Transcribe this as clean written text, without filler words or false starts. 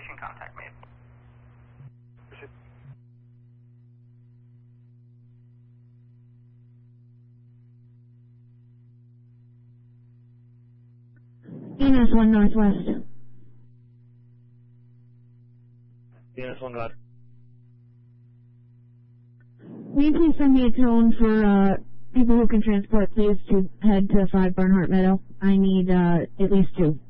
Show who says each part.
Speaker 1: Station contact made.
Speaker 2: ENS 1 Northwest.
Speaker 3: ENS 1 God.
Speaker 2: Will you please send me a tone for people who can transport, please, to head to 5 Bernhardt Meadow? I need at least 2.